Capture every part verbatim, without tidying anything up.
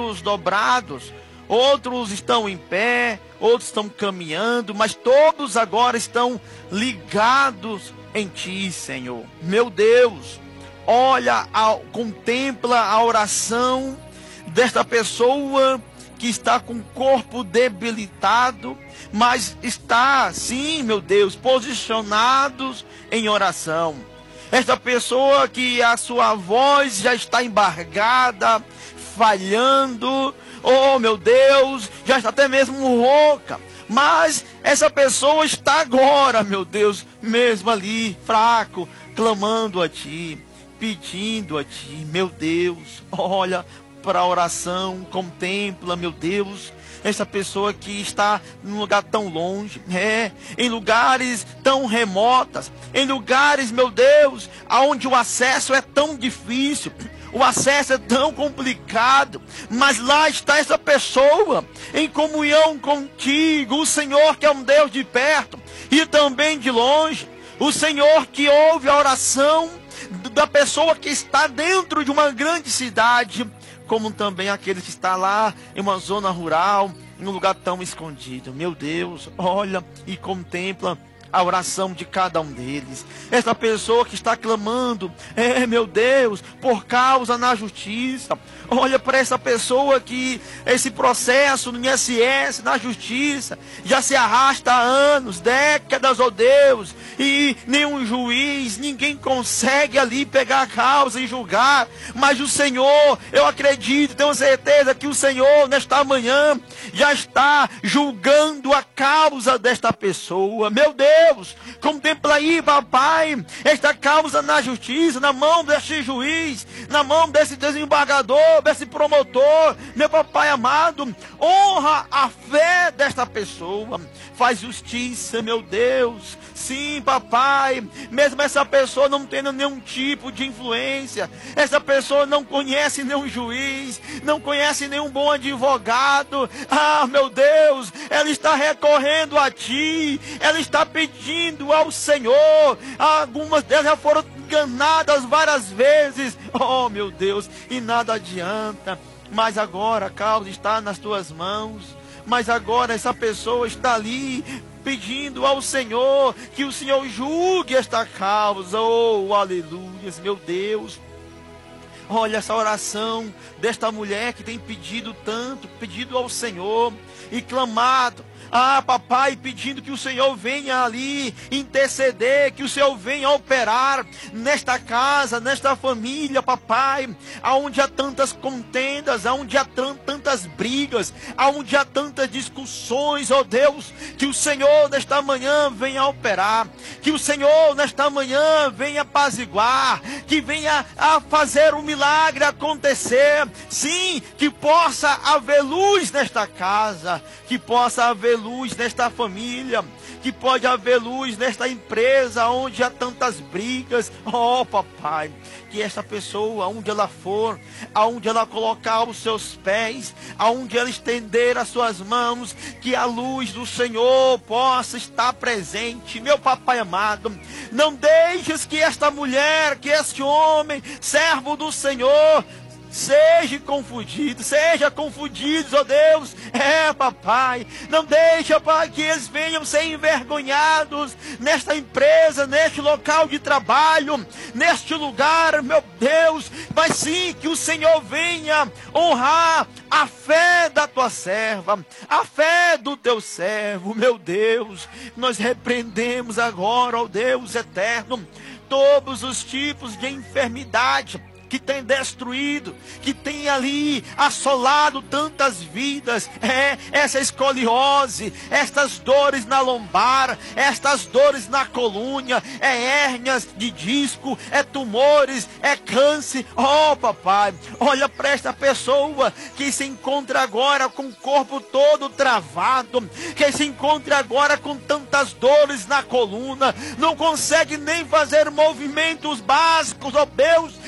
joelhos dobrados, outros estão em pé, outros estão caminhando, mas todos agora estão ligados em Ti, Senhor. Meu Deus, olha, contempla a oração desta pessoa que está com o corpo debilitado, mas está, sim, meu Deus, posicionados em oração. Esta pessoa que a sua voz já está embargada, falhando, oh meu Deus, já está até mesmo rouca, mas essa pessoa está agora, meu Deus, mesmo ali, fraco, clamando a Ti, pedindo a Ti, meu Deus, olha para a oração, contempla, meu Deus, essa pessoa que está num lugar tão longe, é, em lugares tão remotas, em lugares, meu Deus, aonde o acesso é tão difícil, o acesso é tão complicado, mas lá está essa pessoa, em comunhão contigo, o Senhor que é um Deus de perto e também de longe, o Senhor que ouve a oração da pessoa que está dentro de uma grande cidade, como também aquele que está lá em uma zona rural, em um lugar tão escondido. Meu Deus, olha e contempla a oração de cada um deles. Essa pessoa que está clamando, é, meu Deus, por causa na justiça. Olha para essa pessoa que esse processo no I S S, na justiça, já se arrasta há anos, décadas, oh Deus, e nenhum juiz, ninguém consegue ali pegar a causa e julgar, mas o Senhor, eu acredito, tenho certeza que o Senhor nesta manhã já está julgando a causa desta pessoa. Meu Deus, contempla aí, papai, esta causa na justiça, na mão deste juiz, na mão desse desembargador, desse promotor, meu papai amado, honra a fé desta pessoa, faz justiça, meu Deus, sim, papai, mesmo essa pessoa não tendo nenhum tipo de influência, essa pessoa não conhece nenhum juiz, não conhece nenhum bom advogado, ah, meu Deus, ela está recorrendo a Ti, ela está pedindo ao Senhor, algumas delas já foram enganadas várias vezes, oh meu Deus, e nada adianta, mas agora a causa está nas Tuas mãos, mas agora essa pessoa está ali pedindo ao Senhor que o Senhor julgue esta causa, oh aleluia, meu Deus. Olha essa oração desta mulher que tem pedido tanto, pedido ao Senhor e clamado. Ah, papai, pedindo que o Senhor venha ali interceder, que o Senhor venha operar nesta casa, nesta família, papai, aonde há tantas contendas, aonde há tantas brigas, aonde há tantas discussões, ó Deus, que o Senhor nesta manhã venha operar, que o Senhor nesta manhã venha apaziguar, que venha a fazer um milagre acontecer, sim, que possa haver luz nesta casa, que possa haver luz nesta família, que pode haver luz nesta empresa onde há tantas brigas, oh papai, que esta pessoa, aonde ela for, aonde ela colocar os seus pés, aonde ela estender as suas mãos, que a luz do Senhor possa estar presente, meu papai amado, não deixes que esta mulher, que este homem, servo do Senhor, seja confundido, seja confundidos, ó Deus, é papai, não deixa, pai, que eles venham ser envergonhados nesta empresa, neste local de trabalho, neste lugar, meu Deus, mas sim que o Senhor venha honrar a fé da tua serva, a fé do teu servo, meu Deus, nós repreendemos agora, ó Deus eterno, todos os tipos de enfermidade que tem destruído, que tem ali assolado tantas vidas, é, essa escoliose, estas dores na lombar, estas dores na coluna, é hérnias de disco, é tumores, é câncer, oh papai, olha para esta pessoa que se encontra agora com o corpo todo travado, que se encontra agora com tantas dores na coluna, não consegue nem fazer movimentos básicos, oh Deus, devido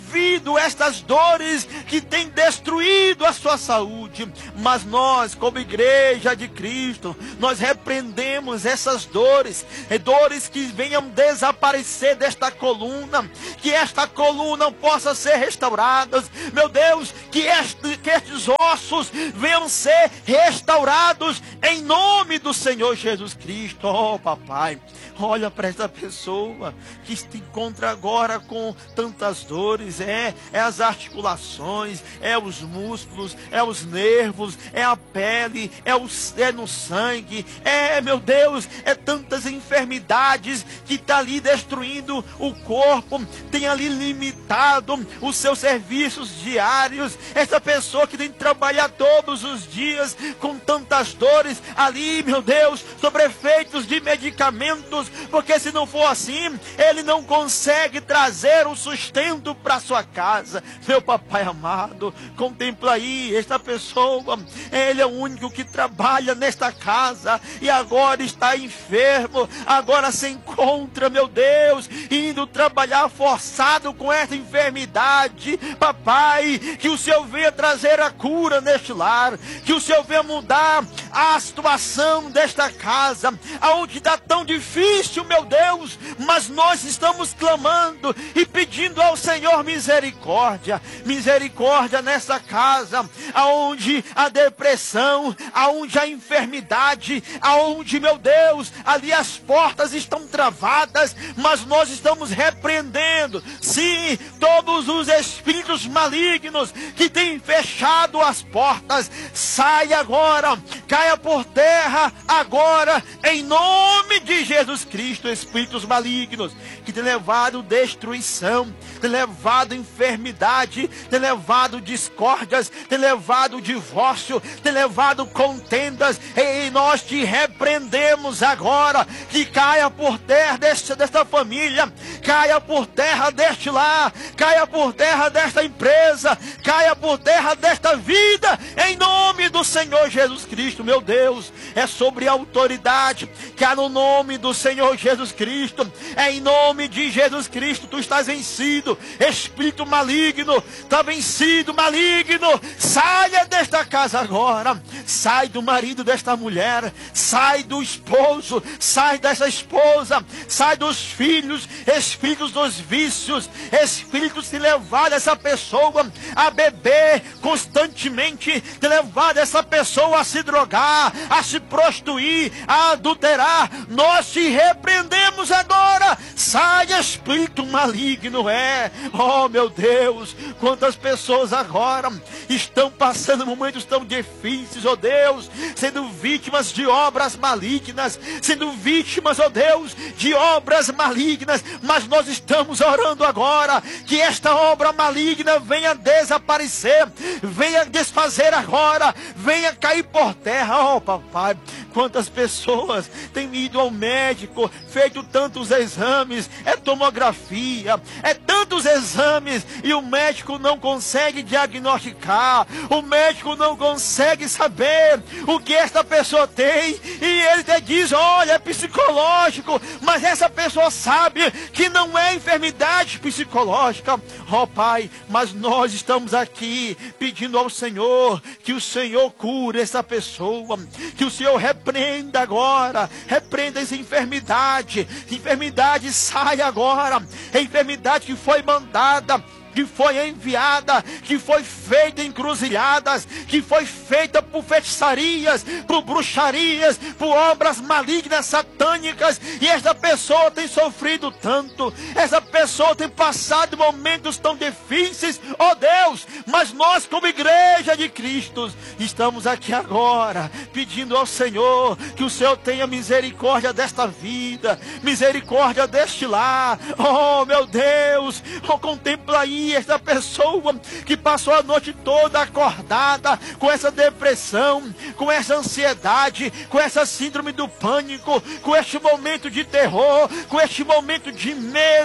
devido a estas dores que têm destruído a sua saúde. Mas nós, como igreja de Cristo, nós repreendemos essas dores, dores que venham desaparecer desta coluna, que esta coluna possa ser restaurada, meu Deus, que, este, que estes ossos venham ser restaurados em nome do Senhor Jesus Cristo. Oh, papai, olha para esta pessoa que se encontra agora com tantas dores, é, é as articulações, é os músculos, é os nervos, é a pele, é, o, é no sangue, é, meu Deus, é tantas enfermidades que está ali destruindo o corpo, tem ali limitado os seus serviços diários. Essa pessoa que tem que trabalhar todos os dias com tantas dores ali, meu Deus, sobre efeitos de medicamentos, porque se não for assim, ele não consegue trazer o sustento para sua casa. Meu papai amado, contempla aí esta pessoa, ele é o único que trabalha nesta casa e agora está enfermo, agora se encontra, meu Deus, indo trabalhar forçado com esta enfermidade. Papai, que o Senhor venha trazer a cura neste lar, que o Senhor venha mudar a situação desta casa, aonde está tão difícil, meu Deus, mas nós estamos clamando e pedindo ao Senhor misericórdia, misericórdia nessa casa, aonde a depressão, aonde a enfermidade, aonde, meu Deus, ali as portas estão travadas, mas nós estamos repreendendo, sim, todos os espíritos malignos que têm fechado as portas. Saia agora, caia por terra agora, em nome de Jesus Cristo. Espíritos malignos que têm levado destruição, têm levado enfermidade, têm levado discórdias, têm levado divórcio, têm levado contendas, e nós te repreendemos agora, que caia por terra desta, desta família, caia por terra deste lar, caia por terra desta empresa, caia por terra desta vida, em nome do Senhor Jesus Cristo. Meu Deus, é sobre a autoridade que há no nome do Senhor Jesus Cristo, é em nome de Jesus Cristo, tu estás vencido, espírito maligno, está vencido, maligno, saia desta casa agora, sai do marido desta mulher, sai do esposo, sai dessa esposa, sai dos filhos, espíritos dos vícios, espíritos que levaram essa pessoa a beber constantemente, de levar essa pessoa a se drogar, a se prostituir, a adulterar. Nós te repreendemos agora, sai espírito maligno, é, oh meu Deus, quantas pessoas agora estão passando momentos tão difíceis, oh Deus, sendo vítimas de obras malignas, sendo vítimas, oh Deus, de obras malignas, mas nós estamos orando agora, que esta obra maligna venha desaparecer, venha desfazer agora, venha cair por terra. Oh papai, quantas pessoas têm ido ao médico, feito tantos exames, é tomografia, é tantos exames, e o médico não consegue diagnosticar, o médico não consegue saber o que esta pessoa tem, e ele te diz, olha, é psicológico, mas essa pessoa sabe que não é enfermidade psicológica. Oh Pai, mas nós estamos aqui pedindo ao Senhor que o Senhor cure essa pessoa, que o Senhor repreenda agora, repreenda essa enfermidade, enfermidade sai agora, a enfermidade que foi mandada, que foi enviada, que foi feita em encruzilhadas, que foi feita por feitiçarias, por bruxarias, por obras malignas, satânicas, e essa pessoa tem sofrido tanto, essa pessoa tem passado momentos tão difíceis, ó Deus, mas nós como igreja de Cristo, estamos aqui agora, pedindo ao Senhor, que o Senhor tenha misericórdia desta vida, misericórdia deste lar. Oh meu Deus, oh, contempla aí esta pessoa que passou a noite toda acordada com essa depressão, com essa ansiedade, com essa síndrome do pânico, com este momento de terror, com este momento de medo,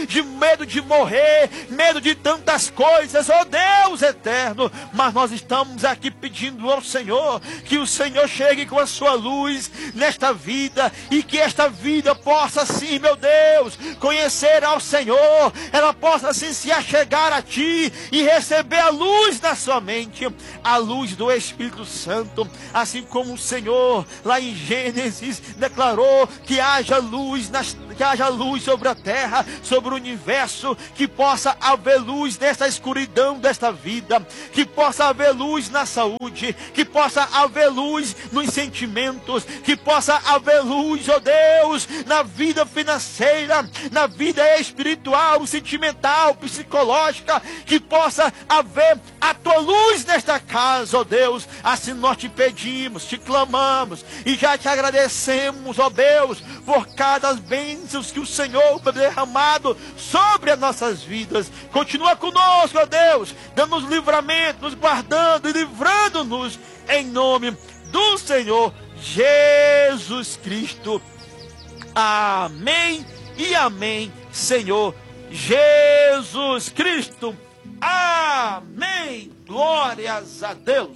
de medo de morrer, medo de tantas coisas, ó Deus eterno. Mas nós estamos aqui pedindo ao Senhor que o Senhor chegue com a sua luz nesta vida, e que esta vida possa sim, meu Deus, conhecer ao Senhor, ela possa sim se achegar a Ti e receber a luz da sua mente, a luz do Espírito Santo, assim como o Senhor lá em Gênesis declarou que haja luz nas, que haja luz sobre a terra, sobre o universo, que possa haver luz nesta escuridão desta vida, que possa haver luz na saúde, que possa haver luz nos sentimentos, que possa haver luz, ó Deus, na vida financeira, na vida espiritual, sentimental, psicológica, que possa haver a tua luz nesta casa, ó Deus. Assim nós te pedimos, te clamamos e já te agradecemos, ó Deus, por cada bênçãos que o Senhor tem derramado sobre as nossas vidas. Continua conosco, ó Deus, dando-nos livramento, nos guardando e livrando-nos, em nome do Senhor Jesus Cristo. Amém e amém, Senhor Jesus Cristo. Amém. Glórias a Deus.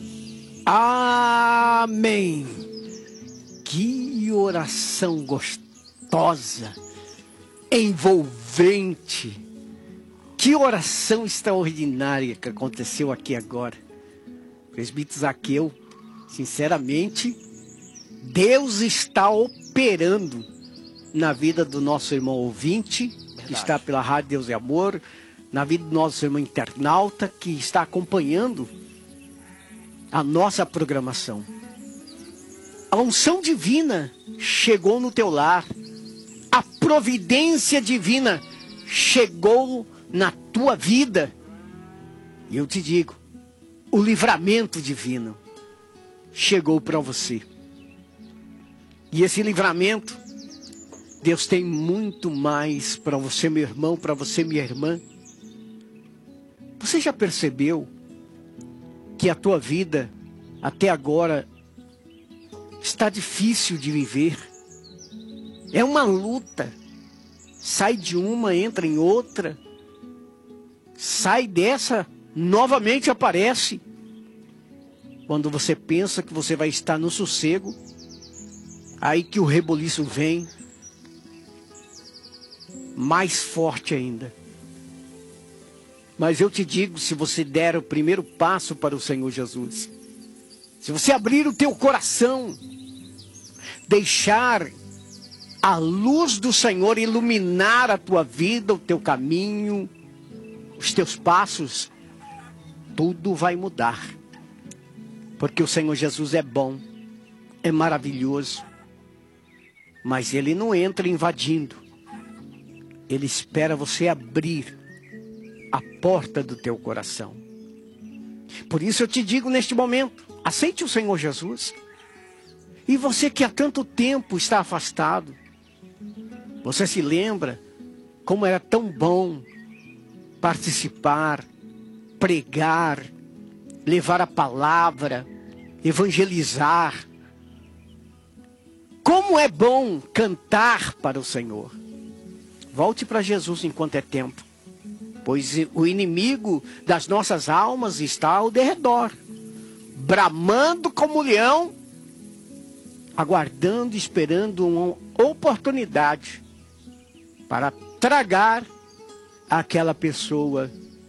Amém. Que oração gostosa, envolvente. Que oração extraordinária que aconteceu aqui agora. Presbítero Zaqueu, sinceramente, Deus está operando na vida do nosso irmão ouvinte, Verdade. que está pela Rádio Deus e Amor, na vida do nosso irmão internauta, que está acompanhando a nossa programação. A unção divina chegou no teu lar. A providência divina chegou na tua vida. E eu te digo, o livramento divino chegou para você. E esse livramento, Deus tem muito mais para você, meu irmão, para você, minha irmã. Você já percebeu que a tua vida até agora está difícil de viver? É uma luta. Sai de uma, entra em outra. Sai dessa, novamente aparece. Quando você pensa que você vai estar no sossego, aí que o reboliço vem, mais forte ainda. Mas eu te digo, se você der o primeiro passo para o Senhor Jesus, se você abrir o teu coração, deixar a luz do Senhor iluminar a tua vida, o teu caminho, os teus passos, tudo vai mudar. Porque o Senhor Jesus é bom, é maravilhoso, mas Ele não entra invadindo. Ele espera você abrir a porta do teu coração. Por isso eu te digo neste momento, aceite o Senhor Jesus. E você que há tanto tempo está afastado, você se lembra como era tão bom participar, pregar, levar a palavra, evangelizar. Como é bom cantar para o Senhor. Volte para Jesus enquanto é tempo, pois o inimigo das nossas almas está ao derredor, bramando como leão, aguardando, esperando uma oportunidade para tragar aquela pessoa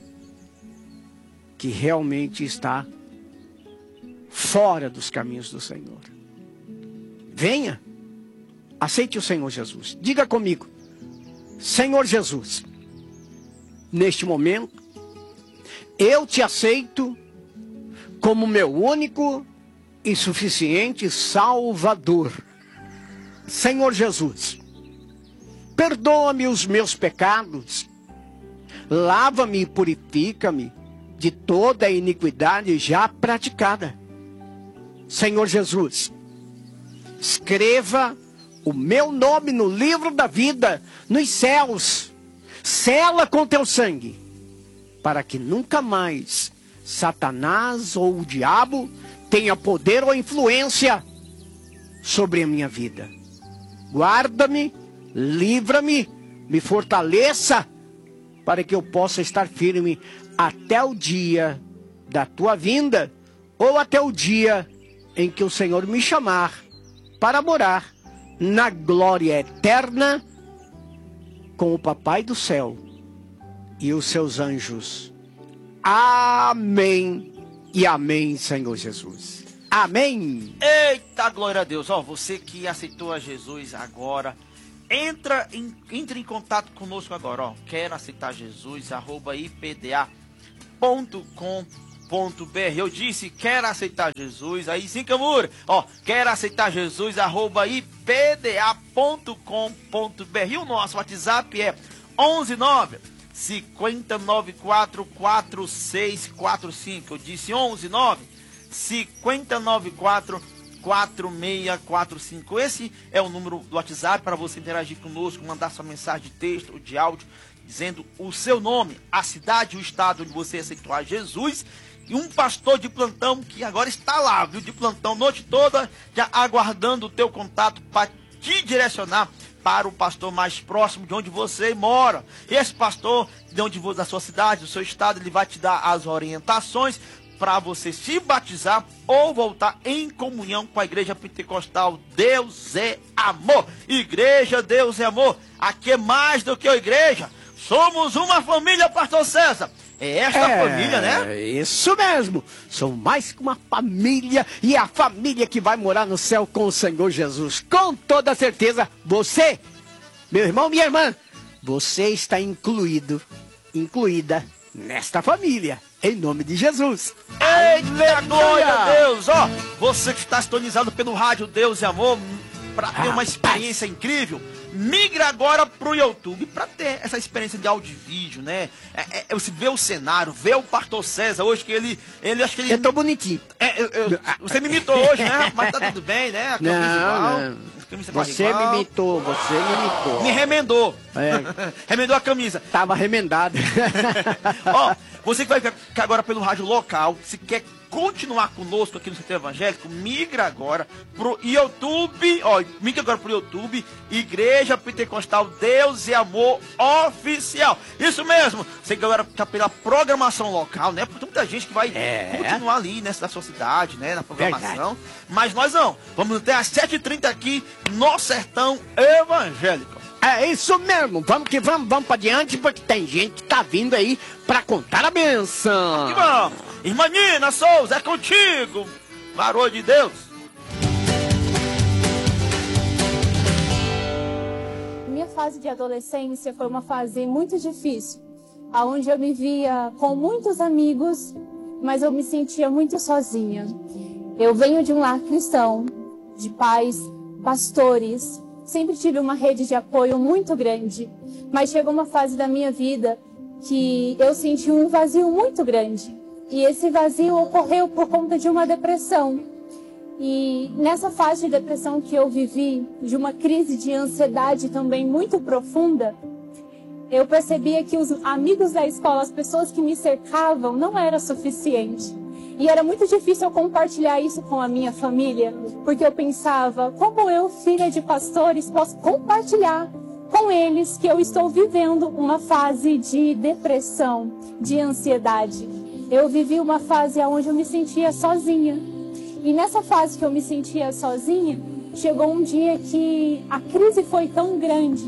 que realmente está fora dos caminhos do Senhor. Venha, aceite o Senhor Jesus. Diga comigo: Senhor Jesus, neste momento, eu te aceito como meu único e suficiente Salvador. Senhor Jesus, perdoa-me os meus pecados, lava-me e purifica-me de toda a iniquidade já praticada. Senhor Jesus, escreva o meu nome no livro da vida, nos céus. Sela com teu sangue, para que nunca mais Satanás ou o diabo tenha poder ou influência sobre a minha vida. Guarda-me, livra-me, me fortaleça para que eu possa estar firme até o dia da tua vinda, ou até o dia em que o Senhor me chamar para morar na glória eterna com o Papai do céu e os seus anjos. Amém e amém, Senhor Jesus. Amém. Eita, glória a Deus. Ó, você que aceitou a Jesus agora, entra em, entre em contato conosco agora, ó. Quero aceitar Jesus, arroba i p d a ponto com ponto b r. Eu disse, quero aceitar Jesus. Aí sim, Camur, ó, quero aceitar Jesus, arroba i p d a ponto com ponto b r. E o nosso WhatsApp é onze nove cinco nove quatro quatro seis quatro cinco. Eu disse onze nove cinco nove quatro quatro seis quatro cinco. Esse é o número do WhatsApp para você interagir conosco, mandar sua mensagem de texto ou de áudio, dizendo o seu nome, a cidade, o estado onde você aceitou a Jesus, e um pastor de plantão que agora está lá, viu, de plantão, noite toda, já aguardando o teu contato para te direcionar para o pastor mais próximo de onde você mora. Esse pastor, de onde você, da sua cidade, do seu estado, ele vai te dar as orientações para você se batizar ou voltar em comunhão com a Igreja Pentecostal Deus é Amor. Igreja Deus é Amor. Aqui é mais do que a igreja. Somos uma família, pastor César. É esta é, família, né? Isso mesmo. Somos mais que uma família, e é a família que vai morar no céu com o Senhor Jesus. Com toda certeza, você, meu irmão, minha irmã, você está incluído, incluída nesta família. Em nome de Jesus. Eita, glória a Deus. Ó, você que está sintonizado pelo rádio Deus e Amor, para ter uma experiência incrível, migra agora pro YouTube para ter essa experiência de áudio e vídeo, né? É, é, você vê o cenário, vê o pastor César hoje, que ele, ele acho que ele... Eu tô bonitinho. É, eu, eu, você me imitou hoje, né? Mas tá tudo bem, né? A não, igual, não. Você igual. me imitou, você me imitou. Me remendou. É. Remendou a camisa. Tava remendado. Ó, você que vai ficar agora pelo rádio local, se quer continuar conosco aqui no Centro Evangélico, migra agora pro YouTube, ó, migra agora pro YouTube, Igreja Pentecostal Deus e Amor Oficial. Isso mesmo, você que agora tá pela programação local, né? Porque tem muita gente que vai é. continuar ali, né, na sua cidade, né, na programação. Verdade. Mas nós não, vamos até às sete e trinta aqui no Sertão Evangélico. É isso mesmo, vamos que vamos, vamos pra diante, porque tem gente que tá vindo aí pra contar a benção. Que bom! Irmã Nina Souza, é contigo, varão de Deus. Minha fase de adolescência foi uma fase muito difícil, onde eu me via com muitos amigos, mas eu me sentia muito sozinha. Eu venho de um lar cristão, de pais, pastores. Sempre tive uma rede de apoio muito grande, mas chegou uma fase da minha vida que eu senti um vazio muito grande. E esse vazio ocorreu por conta de uma depressão. E nessa fase de depressão que eu vivi, de uma crise de ansiedade também muito profunda, eu percebia que os amigos da escola, as pessoas que me cercavam, não era suficiente. E era muito difícil eu compartilhar isso com a minha família, porque eu pensava, como eu, filha de pastores, posso compartilhar com eles que eu estou vivendo uma fase de depressão, de ansiedade. Eu vivi uma fase onde eu me sentia sozinha. E nessa fase que eu me sentia sozinha, chegou um dia que a crise foi tão grande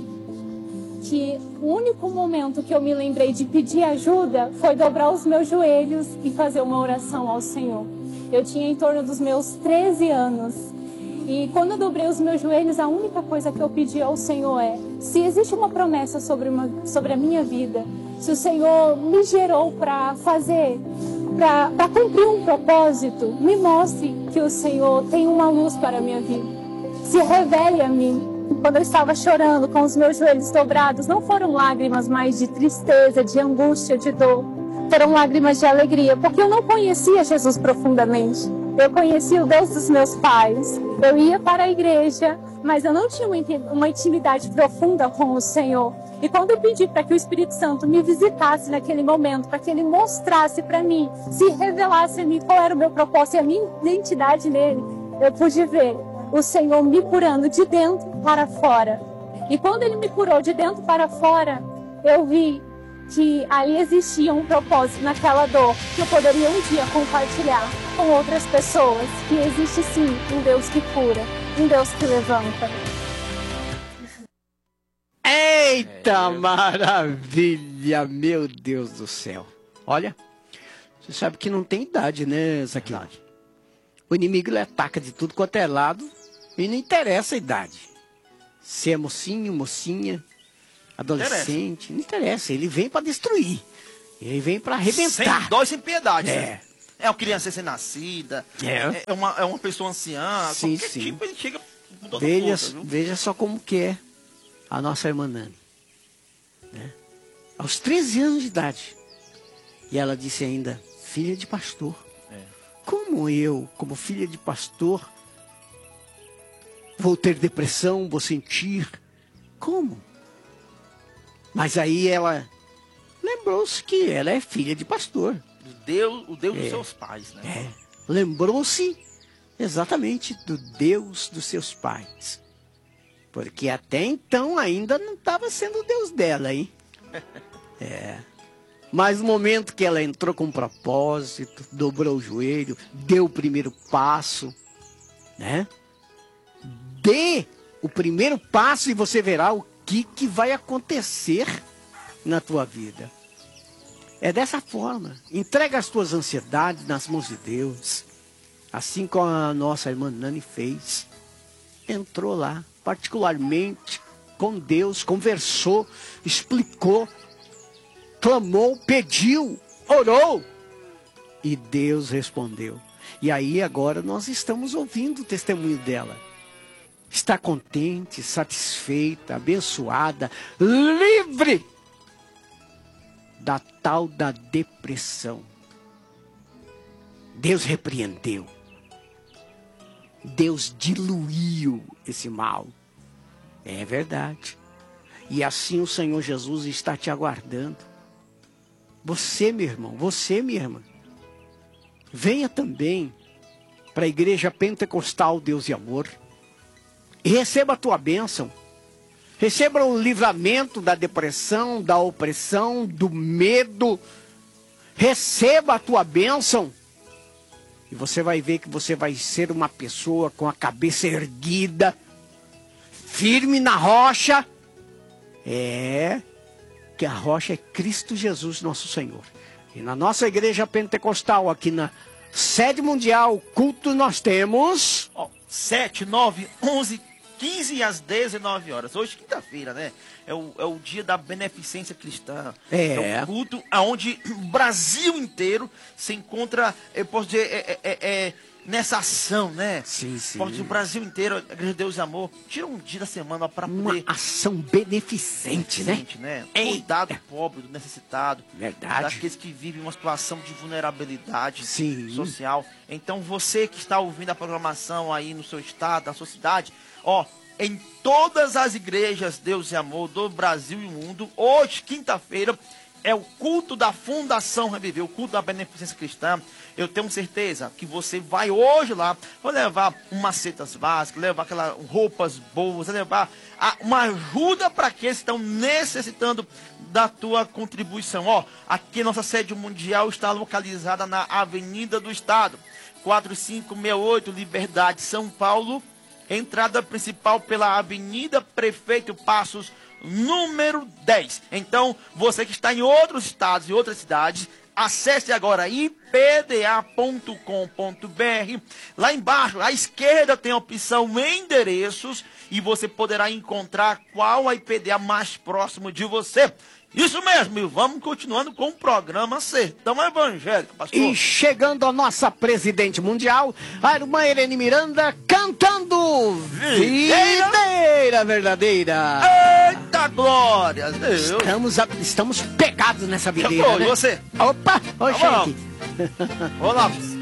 que o único momento que eu me lembrei de pedir ajuda foi dobrar os meus joelhos e fazer uma oração ao Senhor. Eu tinha em torno dos meus treze anos. E quando eu dobrei os meus joelhos, a única coisa que eu pedi ao Senhor é: se existe uma promessa sobre, uma, sobre a minha vida, se o Senhor me gerou para fazer, para cumprir um propósito, me mostre que o Senhor tem uma luz para a minha vida. Se revele a mim. Quando eu estava chorando com os meus joelhos dobrados, não foram lágrimas mais de tristeza, de angústia, de dor. Foram lágrimas de alegria, porque eu não conhecia Jesus profundamente. Eu conhecia o Deus dos meus pais. Eu ia para a igreja, mas eu não tinha uma intimidade profunda com o Senhor. E quando eu pedi para que o Espírito Santo me visitasse naquele momento, para que Ele mostrasse para mim, se revelasse a mim qual era o meu propósito e a minha identidade nele, eu pude ver o Senhor me curando de dentro para fora. E quando Ele me curou de dentro para fora, eu vi que ali existia um propósito naquela dor que eu poderia um dia compartilhar com outras pessoas, que existe sim um Deus que cura, um Deus que levanta. Eita maravilha, meu Deus do céu. Olha, você sabe que não tem idade, né, Zaqueu? O inimigo ele ataca de tudo quanto é lado e não interessa a idade. Se é mocinho, mocinha, adolescente, não interessa. Ele vem para destruir. Ele vem para arrebentar. Sem dó e sem piedade. É. Né? É uma criança recém-nascida, É. é, uma, é uma pessoa anciã, Sim, qualquer sim. tipo ele chega com toda Veja, força, viu? veja só como que é a nossa irmã Nani. Né? Aos treze anos de idade. E ela disse ainda, filha de pastor. É. Como eu, como filha de pastor, vou ter depressão, vou sentir. Como? Mas aí ela lembrou-se que ela é filha de pastor. O Deus, o Deus É. dos seus pais, né? É. Lembrou-se exatamente do Deus dos seus pais. Porque até então ainda não estava sendo o Deus dela, hein? É. Mas no momento que ela entrou com propósito, dobrou o joelho, deu o primeiro passo, né? Dê o primeiro passo e você verá o que, que vai acontecer na tua vida. É dessa forma. Entrega as tuas ansiedades nas mãos de Deus. Assim como a nossa irmã Nani fez. Entrou lá, particularmente com Deus, conversou, explicou, clamou, pediu, orou. E Deus respondeu. E aí agora nós estamos ouvindo o testemunho dela. Está contente, satisfeita, abençoada, livre da tal da depressão. Deus repreendeu. Deus diluiu esse mal. É verdade. E assim o Senhor Jesus está te aguardando. Você, meu irmão, você, minha irmã, venha também para a Igreja Pentecostal Deus e Amor. E receba a tua bênção. Receba o livramento da depressão, da opressão, do medo. Receba a tua bênção. E você vai ver que você vai ser uma pessoa com a cabeça erguida, firme na rocha. É, que a rocha é Cristo Jesus, nosso Senhor. E na nossa Igreja Pentecostal, aqui na sede mundial, culto nós temos... Ó, sete, nove, onze, quinze e às dezenove horas. Hoje, quinta-feira, né? É o, é o dia da beneficência cristã. É. É o culto onde o Brasil inteiro se encontra, eu posso dizer, é, é, é, nessa ação, né? Sim, sim. Posso dizer, o Brasil inteiro, a Igreja de Deus e Amor, tira um dia da semana para Uma poder... ação beneficente, né? Gente, né? Eita. Cuidar do pobre, do necessitado. Verdade. Daqueles que vivem uma situação de vulnerabilidade Sim. social. Então, você que está ouvindo a programação aí no seu estado, na sua cidade, ó, em todas as igrejas Deus e Amor do Brasil e mundo, hoje, quinta-feira, é o culto da Fundação Reviver, o culto da Beneficência Cristã. Eu tenho certeza que você vai hoje lá, vai levar umas cestas básicas, levar aquelas roupas boas, vai levar a, uma ajuda para aqueles que estão necessitando da tua contribuição. Ó, aqui nossa sede mundial está localizada na Avenida do Estado, quatro cinco seis oito, Liberdade, São Paulo. Entrada principal pela Avenida Prefeito Passos, número dez. Então, você que está em outros estados e outras cidades, acesse agora i p d a ponto com ponto b r. Lá embaixo, à esquerda, tem a opção endereços e você poderá encontrar qual a I P D A mais próximo de você. Isso mesmo, e vamos continuando com o programa Sertão Evangélico, pastor. E chegando a nossa presidente mundial, a irmã Irene Miranda, cantando Videira. Videira Verdadeira. Eita glória, Deus. Estamos, a- estamos pegados nessa Eu videira, tô, né? e você? Opa, ô Vamos lá. gente. Olá.